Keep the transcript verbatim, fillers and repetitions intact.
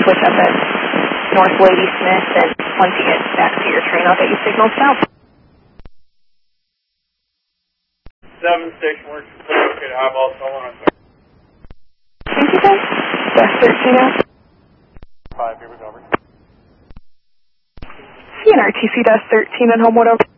switch up at North Lady Smith, and once you get back to your train, I'll get you signaled south. seven station works for okay to eyeball someone on there. Thank you, guys. Bus thirteen out. five, here we go. C N R T C Dust thirteen and Homewood over.